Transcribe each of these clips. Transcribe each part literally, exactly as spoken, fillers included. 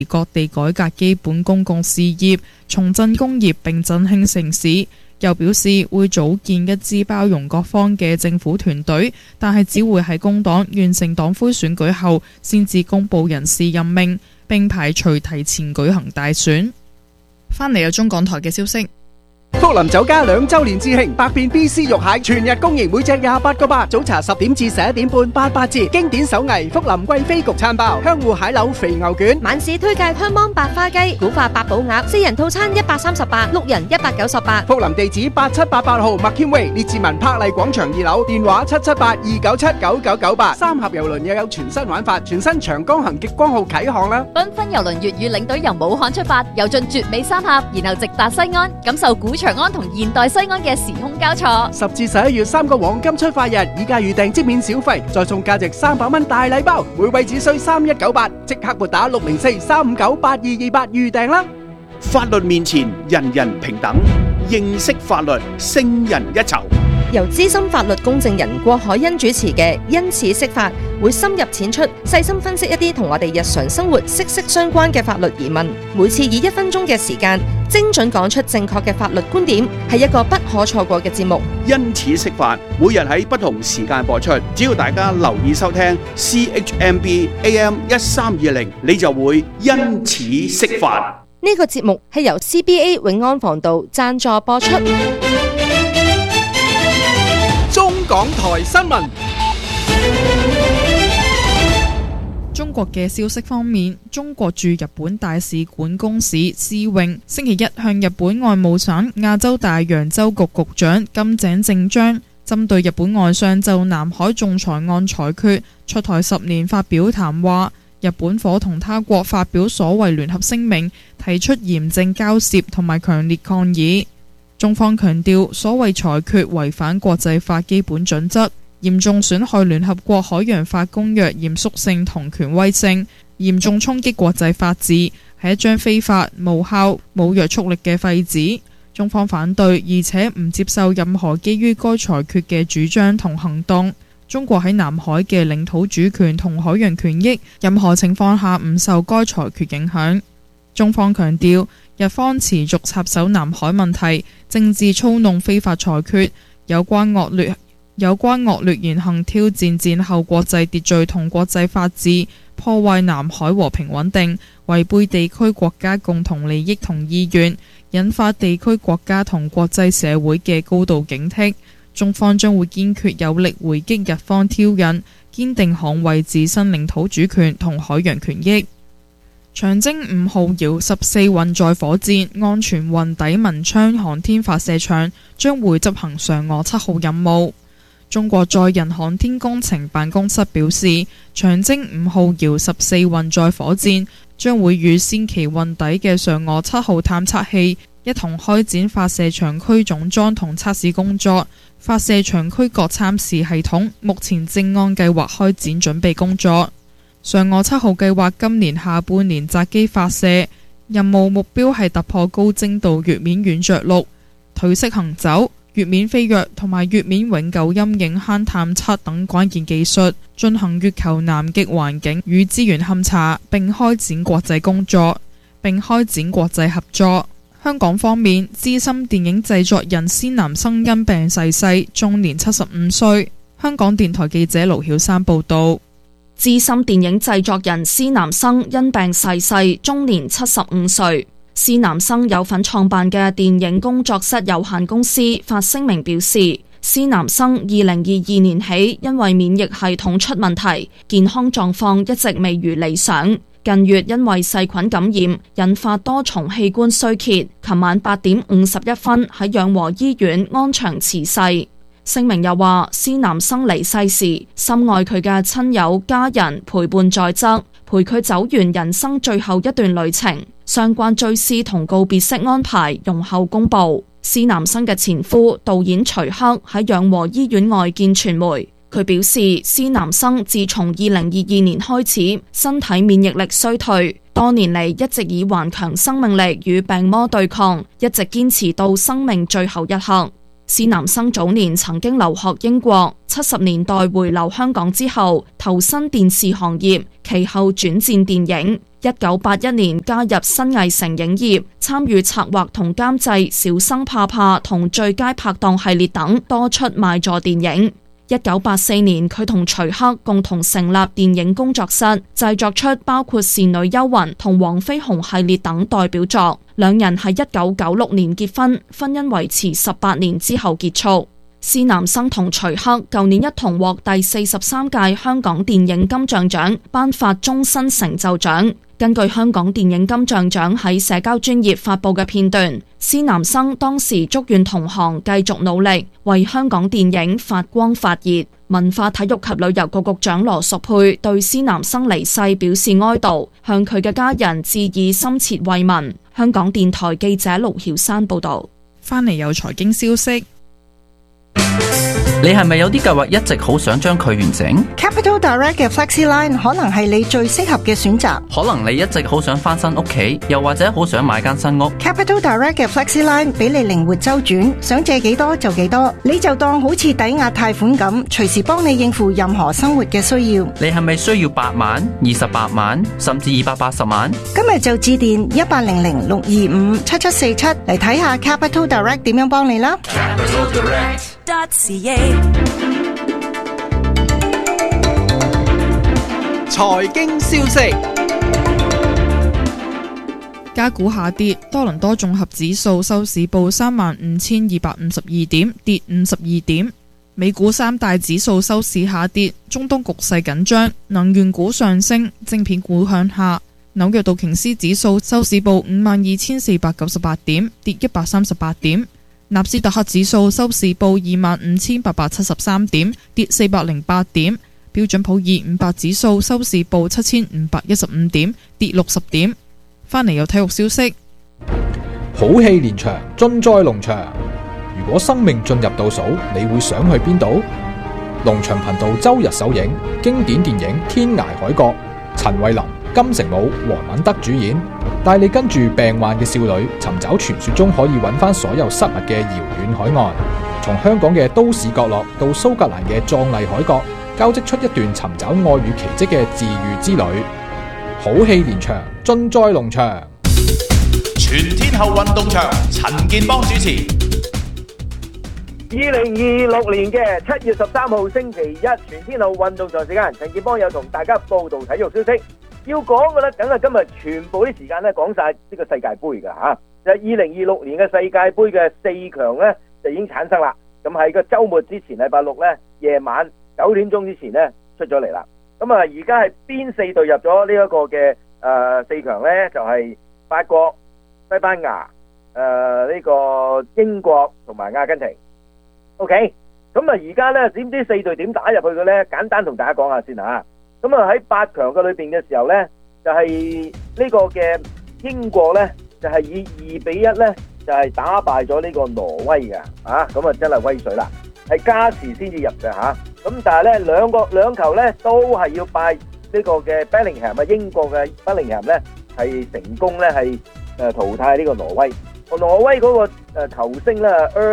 各地改革基本公共事業，重振工業並振興城市。又表示會組建一支包容各方嘅政府團隊，但係只會喺工黨完成黨魁選舉後先至公佈人事任命，並排除提前舉行大選。返嚟有中港台嘅消息。 福林酒家兩周年致慶，百變 B C 肉蟹全日供應，每隻廿八個八。早茶十點至十一點半八八折。經典手藝福林貴妃焗餐包、香芋蟹柳肥牛卷。 晚市推介香芒白花雞、古法八寶鴨，四人套餐一百三十八，六人一百九十八。 福林地址八七八八號麥謙威列治文柏麗廣場二樓，電話七七八二九七九九九八。三峽郵輪又有全新玩法，全新長江行極光號啟航啦！ 繽紛郵輪粵語領隊由武漢出發，遊進絕美三峽，然後直達西安，感受古長安同現代西安嘅時空交錯。 十至十一月三個黃金出發日，以價預訂即免小費，再送價值三百蚊大禮包，每位只需三一九八，即刻撥打六零四三五九八二二八預訂啦。 法律面前人人平等，認識法律勝人一籌。 由資深法律公證人郭海欣主持嘅因此釋法，會深入淺出，細心分析一啲同我哋日常生活息息相關嘅法律疑問。每次以一分鐘嘅時間，精準講出正確嘅法律觀點，係一個不可錯過嘅節目。 因此釋法，每日喺不同時間播出，只要大家留意收聽 C H M B A M 一三二零，你就會因此釋法。 呢個節目係由 C B A 永安防盜贊助播出。 中港台新聞。 中國嘅消息方面，中國駐日本大使館公使施穎星期一向日本外務省亞洲大洋洲局局長金井正章針對日本外相就南海仲裁案裁決出台十年發表談話。日本伙同他國發表所謂聯合聲明，提出嚴正交涉同埋強烈抗議。中方強調，所謂裁決違反國際法基本準則，嚴重損害聯合國海洋法公約嚴肅性同權威性，嚴重衝擊國際法治，係一張非法、無效、冇約束力嘅廢紙。中方反對，而且唔接受任何基於該裁決嘅主張同行動。中國喺南海嘅領土主權同海洋權益，任何情況下唔受該裁決影響。中方強調，日方持續插手南海問題，政治操弄非法裁決，有關惡劣有關惡劣言行挑戰戰後國際秩序同國際法治，破壞南海和平穩定，違背地區國家共同利益同意願，引發地區國家同國際社會嘅高度警惕。中方將會堅決有力回擊日方挑釁，堅定捍衛自身領土主權同海洋權益。長征五號遙十四運載火箭安全運抵文昌航天發射場，將會執行嫦娥七號任務。中國載人航天工程辦公室表示，長征五號遙十四運載火箭將會與先期運抵嘅嫦娥七號探測器一同開展發射場區總裝同測試工作。發射場區各參試系統目前正按計劃開展準備工作。嫦娥七號計劃今年下半年擇機發射，任務目標係突破高精度月面軟着陸、腿式行走、月面飛躍同埋月面永久陰影坑探測等關鍵技術，進行月球南極環境與資源勘查，並開展國際工作，並開展國際合作。香港方面，資深電影製作人施南生因病逝世，終年七十五歲。香港電台記者盧曉珊報道。 資深電影製作人施南生因病逝世，終年七十五歲。施南生有份創辦嘅電影工作室有限公司發聲明表示，施南生二零二二年起因為免疫系統出問題，健康狀況一直未如理想。近月因為細菌感染，引發多重器官衰竭，琴晚八點五十一分喺養和醫院安詳辭世。聲明又話，施南生離世時，深愛佢嘅親友家人陪伴在側，陪佢走完人生最後一段旅程。相關追思同告別式安排容後公布。施南生嘅前夫導演徐克喺養和醫院外見傳媒。佢表示，施南生自從二零二二年開始，身體免疫力衰退，多年嚟一直以頑強生命力與病魔對抗，一直堅持到生命最後一刻。施南生早年曾經留學英國，七十年代回流香港之後，投身電視行業，其後轉戰電影。 一九八一年加入新藝城影業，參與策劃同監製《小生怕怕》同《最佳拍檔》系列等多出賣座電影。一九八四年，佢同徐克共同成立電影工作室，製作出包括《倩女幽魂》同《黃飛鴻》系列等代表作。兩人喺一九九六年結婚，婚姻維持十八年之後結束。施南生同徐克舊年一同獲第四十三屆香港電影金像獎頒發終身成就獎。根據香港電影金像獎喺社交專頁發佈嘅片段，施南生當時祝願同行繼續努力，為香港電影發光發熱。文化體育及旅遊局局長羅淑佩對施南生離世表示哀悼，向佢嘅家人致以深切慰問。香港電台記者盧曉珊報道。 返嚟有財經消息。 你係咪有啲計劃一直好想將佢完成？ Capital Direct 嘅 FlexiLine 可能係你最適合嘅選擇。 可能你一直好想翻新屋企，又或者好想買間新屋。 Capital Direct 嘅 FlexiLine 俾你靈活周轉，想借幾多就幾多，你就當好似抵押貸款咁，隨時幫你應付任何生活嘅需要。 你係咪需要八萬、二十八萬，甚至二百八十萬？ 今日就致電一八零零六二五七七四七嚟睇下 Capital Direct 點樣幫你啦。 財經消息， 加股下跌，多倫多綜合指數收市報三萬五千二百五十二點，跌五十二點。美股三大指數收市下跌，中東局勢緊張，能源股上升，晶片股向下。紐約道瓊斯指數收市報五萬二千四百九十八點，跌一百三十八點。納斯達克指數收市報二萬五千八百七十三點，跌四百零八點。標準普爾五百指數收市報七千五百一十五點，跌六十點。返嚟有體育消息， 好戲連場，盡在龍翔。如果生命進入倒數，你會想去邊度？龍翔頻道周日首映經典電影《天涯海角》，陳慧琳、金城武、黃敏德主演，帶你跟住病患嘅少女尋找傳說中可以揾翻所有失物嘅遙遠海岸。從香港嘅都市角落到蘇格蘭嘅壯麗海角，交織出一段尋找愛與奇蹟嘅治癒之旅。好戲連場，盡在龍翔。 全天候運動場，陳建邦主持。 二零二六年嘅七月十三號星期一，全天候運動場時間，陳建邦有同大家報道體育消息。要講嘅咧，梗係今日全部啲時間咧講晒呢個世界盃㗎吓。就係二零二六年嘅世界盃嘅四強咧就已經產生啦。咁喺個週末之前，禮拜六咧夜晚九點鐘之前咧出咗嚟啦。咁啊，而家係邊四隊入咗呢一個嘅誒四強咧？就係法國、西班牙、誒呢個英國同埋阿根廷。OK，咁啊而家咧點知四隊點打入去嘅咧？簡單同大家講下先吓。咁啊喺八強嘅裏邊嘅時候咧，就係呢個嘅英國咧，就係以二比一咧，就係打敗咗呢個挪威嘅，啊咁啊真係威水啦，係加時先至入嘅吓。咁但係咧兩個兩球咧都係要拜呢個嘅 Bellingham 啊，英國嘅 Bellingham 咧係成功咧係誒淘汰呢個挪威。挪威嗰個誒球星咧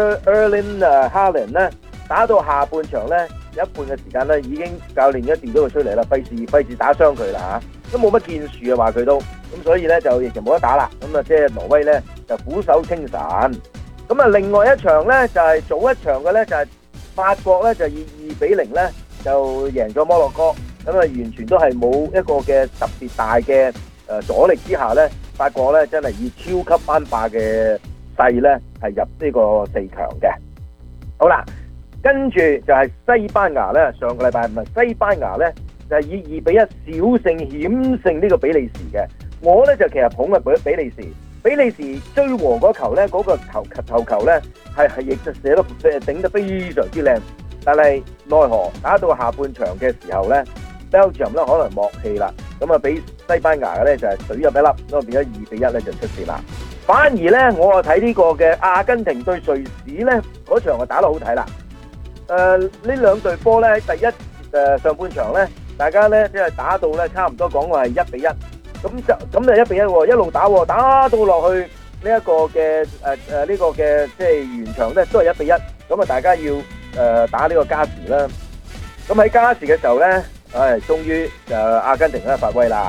Erling Haaland 咧打到下半場咧有一半嘅時間咧已經教練一調咗佢出嚟啦，費事費事打傷佢啦吓，都冇乜建樹啊話佢都咁，所以咧就亦就冇得打啦。咁啊即係挪威咧就俯首稱臣。咁啊另外一場咧就係早一場嘅咧就係法國咧就以二比零咧就贏咗摩洛哥，咁啊完全都係冇一個嘅特別大嘅誒阻力之下咧，法國咧真係以超級班霸嘅勢咧係入呢個四強嘅。好啦，跟住就係西班牙咧，上個禮拜唔係西班牙咧就係以二比一小勝險勝呢個比利時嘅。我咧就其實捧嘅比比利時，比利時追和嗰球咧嗰個頭頭球咧係係亦就寫得誒頂得非常之靚，但係奈何打到下半場嘅時候咧 Belgium 咧可能莫氣啦，咁啊俾西班牙嘅咧就係水入一粒，咁啊變咗二比一咧就出線啦。反而咧我啊睇呢個嘅阿根廷對瑞士咧嗰場啊打得好睇啦。誒、呃、呢兩隊波咧第一誒、呃、上半場咧大家咧即係打到咧差唔多講話係一比一，咁就咁就一比一喎，一路打打到落去呢一個嘅誒誒呢個嘅即係完場咧都係一比一，咁啊大家要誒、呃、打呢個加時啦。咁喺加時嘅時候咧，唉終於就阿根廷咧發威啦。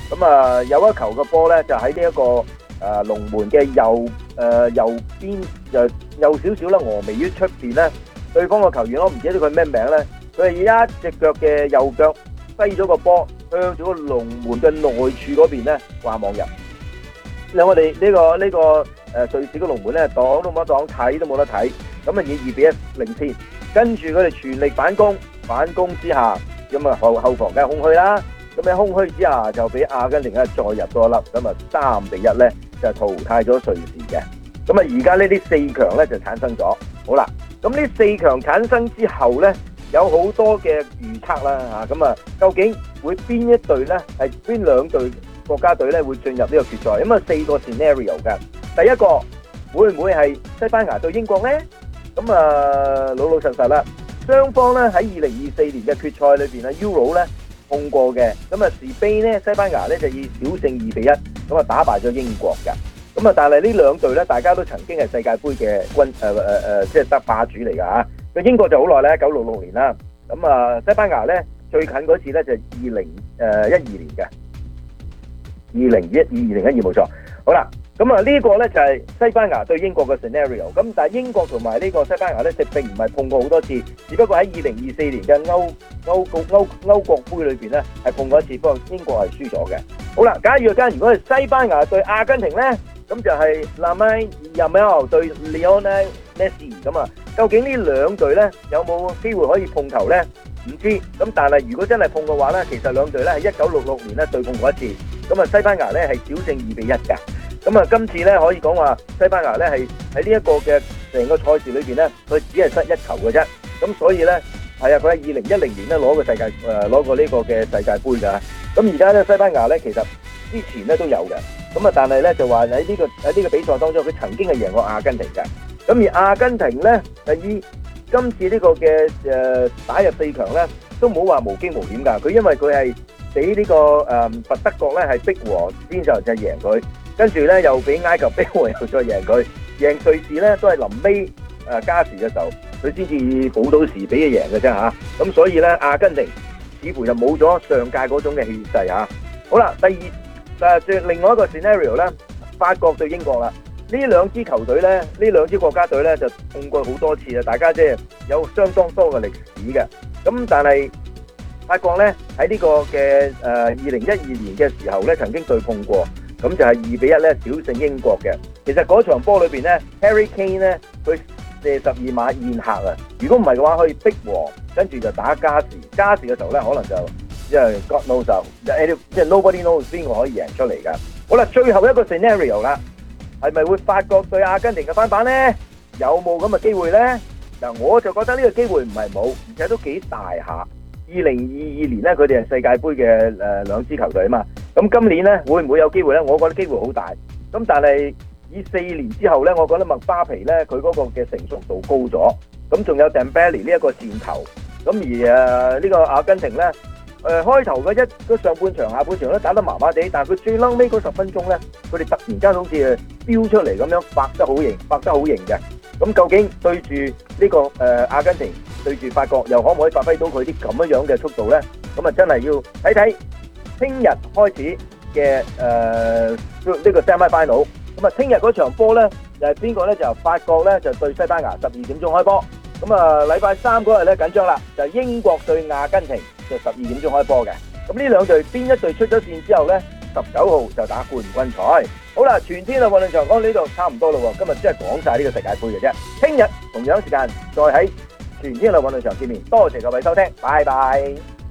咁啊有一球嘅波咧就喺呢一個誒龍門嘅右誒右邊就右少少啦，峨眉於出邊咧，對方個球員我唔記得佢咩名咧，佢係一隻腳嘅右腳揮咗個波向咗個龍門嘅內處嗰邊咧掛網入。嗱我哋呢個呢個誒瑞士嘅龍門咧擋都冇得擋，睇都冇得睇，咁啊以二比一領先，跟住佢哋全力反攻，反攻之下咁啊後後防梗係空虛啦。咁喺空虛之下就俾阿根廷咧再入多一粒，咁啊三比一咧就淘汰咗瑞士嘅。咁啊而家呢啲四強咧就產生咗。好啦，咁呢四強產生之後咧，有好多嘅預測啦嚇。咁啊，究竟會邊一隊咧係邊兩隊國家隊咧會進入呢個決賽？咁啊四個 scenario 嘅。第一個會唔會係西班牙對英國咧？咁啊老老實實啦，雙方咧喺二零二四年嘅決賽裏邊啊 Euro 咧。碰過嘅，咁啊時杯咧西班牙咧就以小勝二比一，咁啊打敗咗英國嘅，咁啊但係呢兩隊咧大家都曾經係世界盃嘅軍誒誒誒即係得霸主嚟㗎嚇，咁英國就好耐咧，一九六六年啦，咁啊西班牙咧最近嗰次咧就係二零誒一二年嘅，二零一二二零一二冇錯，好啦。咁啊呢個咧就係西班牙對英國嘅 scenario， 咁但係英國同埋呢個西班牙咧，就並唔係碰過好多次，只不過喺二零二四年嘅歐歐歐歐歐國杯裏邊咧係碰過一次，不過英國係輸咗嘅。好啦，假如間如果係西班牙對阿根廷咧，咁就係 Lamine Yamal 對 Lionel Messi 咁啊，究竟呢兩隊咧有冇機會可以碰頭咧？唔知，咁但係如果真係碰嘅話咧，其實兩隊咧係一九六六年咧對碰過一次，咁啊西班牙咧係小勝二比一嘅。咁啊，今次咧可以講話西班牙咧係喺呢一個嘅成個賽事裏邊咧，佢只係失一球嘅啫。咁所以咧係啊，佢喺二零一零年咧攞過世界誒攞過呢個嘅世界盃㗎。咁而家咧西班牙咧其實之前咧都有嘅。咁啊，但係咧就話喺呢個喺呢個比賽當中，佢曾經係贏過阿根廷嘅。咁而阿根廷咧係以今次呢個嘅誒打入四強咧，都冇話無驚無險㗎。佢因為佢係俾呢個誒佛德國咧係逼和先就就贏佢。跟住咧又俾埃及逼和又再贏佢，贏瑞士咧都係臨尾誒加時嘅時候，佢先至補到時俾佢贏嘅啫嚇。咁所以咧阿根廷似乎就冇咗上屆嗰種嘅氣勢嚇。好啦，第二誒最另外一個 scenario 咧，法國對英國啦。呢兩支球隊咧，呢兩支國家隊咧就碰過好多次啦，大家即係有相當多嘅歷史嘅。咁但係法國咧喺呢個嘅誒二零一二年嘅時候咧曾經對碰過。咁就係二比一咧，小勝英國嘅。其實嗰場波裏邊咧 ，Harry Kane 咧佢射十二碼宴客啊！如果唔係嘅話，可以逼和，跟住就打加時。加時嘅時候咧，可能就即係 God knows 就即係 nobody knows 邊個可以贏出嚟㗎。好啦，最後一個 scenario 啦，係咪會法國對阿根廷嘅翻版咧？有冇咁嘅機會咧？嗱，我就覺得呢個機會唔係冇，而且都幾大下。二零二二年咧，佢哋係世界盃嘅誒兩支球隊啊嘛。咁今年咧會唔會有機會咧？我覺得機會好大。咁但係以四年之後咧，我覺得麥巴皮咧佢嗰個嘅成熟度高咗。咁仲有 Dembele 呢一個箭頭。咁而誒呢、呃這個阿根廷咧誒、呃、開頭嘅一個上半場、下半場都打得麻麻地，但係佢最嬲尾嗰十分鐘咧，佢哋突然間好似飆出嚟咁樣，發得好型，發得好型嘅。咁究竟對住呢、這個誒、呃、阿根廷對住法國，又可唔可以發揮到佢啲咁樣樣嘅速度咧？咁啊真係要睇睇。聽日開始嘅誒呢個 semi final，咁啊聽日嗰場波咧就係邊個咧？就法國咧就對西班牙，十二點鐘開波。咁啊禮拜三嗰日咧緊張啦，就係英國對阿根廷，就十二點鐘開波嘅。咁呢兩隊邊一隊出咗線之後咧，十九號就打冠軍賽。好啦，全天嘅運動場講呢度差唔多啦喎，今日只係講晒呢個世界盃嘅啫。聽日同樣時間再喺全天嘅運動場見面，多謝各位收聽，拜拜。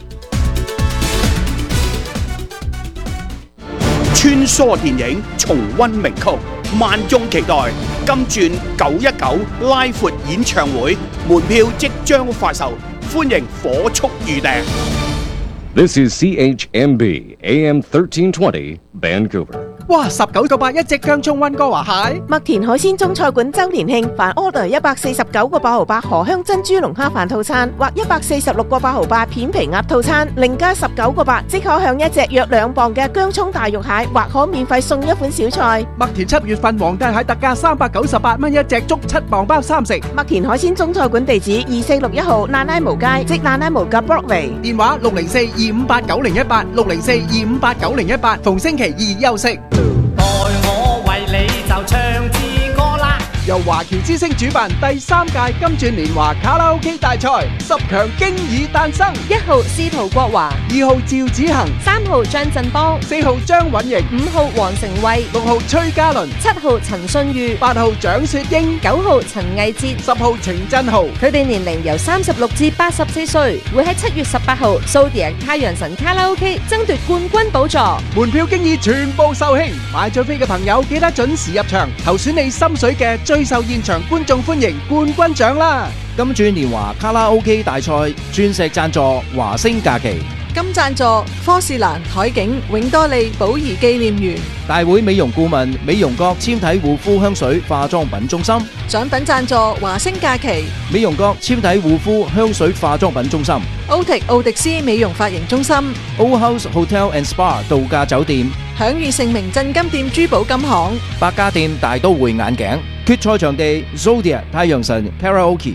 穿梭電影，重溫名曲，萬眾期待。金鑽九一九拉闊演唱會門票即將發售，歡迎火速預訂。 This is C H M B A M thirteen twenty Vancouver. 哇，十九個八一隻姜葱溫哥華蟹。 麥田海鮮中菜館周年慶，凡 order 一百四十九個八毫八荷香珍珠龍蝦飯套餐，或一百四十六個八毫八片皮鴨套餐，另加十九個八，即可享一隻約兩磅嘅姜葱大肉蟹，或可免費送一款小菜。 麥田七月份皇帝蟹特價三百九十八蚊一隻，足七磅包三食。 麥田海鮮中菜館地址二四六一號蘭拉無街，即蘭拉無嘅 Broadway。 電話六零四二五八九零一八，六零四二五八九零一八，逢星期二休息。 待我為你就唱支歌啦！ 由華僑之星主辦第三屆金鑽年華卡拉 OK 大賽，十強經已誕生。 一號司徒國華， 二號趙子恒， 三號張振邦， 四號張允瑩， 五號黃成慧， 六號崔嘉倫， 七號陳信裕， 八號蔣雪英， 九號陳藝哲， 十號程振豪。 佢哋年齡由三十六至八十四歲，會喺七月十八號蘇迪亞太陽神卡拉 OK 爭奪冠軍寶座。 門票經已全部售罄，買咗飛嘅朋友記得準時入場，投選你心水嘅最受現場觀眾歡迎冠軍獎啦！ 金鑽年華卡拉 OK 大賽鑽石贊助華星假期， 金贊助科士蘭海景永多利寶儀紀念園， 大會美容顧問美容閣纖體護膚香水化妝品中心， 獎品贊助華星假期美容閣纖體護膚香水化妝品中心， 歐迪奧迪斯美容髮型中心， Old House Hotel and Spa 度假酒店， 享譽盛名鎮金店珠寶金行， 百家店大都會眼鏡，決賽場地 Zodiac 太陽神 Karaoke。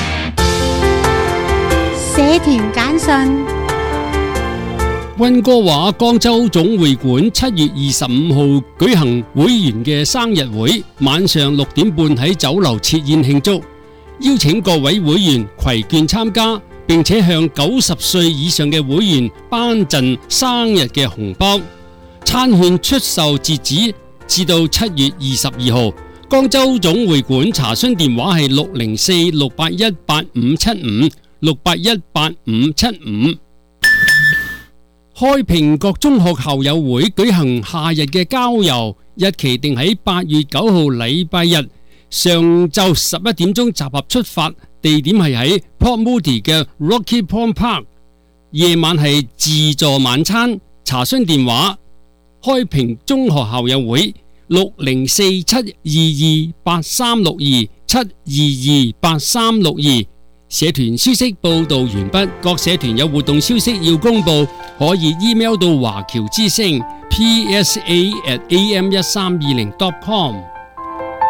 社團簡訊。 溫哥華江州總會館七月二十五號舉行會員嘅生日會，晚上六點半喺酒樓設宴慶祝，邀請各位會員攜眷參加，並且向九十歲以上嘅會員頒贈生日嘅紅包。餐券出售截止至到七月二十二號。江州總會館查詢電話係六零四六八一八五七五。六八一八五七五。開平各中學校友會舉行夏日嘅郊遊，日期定喺八月九號禮拜日上晝十一點鐘集合出發，地點係喺 Port Moody 嘅 Rocky Point Park， 夜晚係自助晚餐。查詢電話：開平中學校友會六零四七二二八三六二七二二八三六二。社團消息報道完畢，各社團有活動消息要公布，可以 email 到華僑之聲 P S A at A M 一三二零 dot com。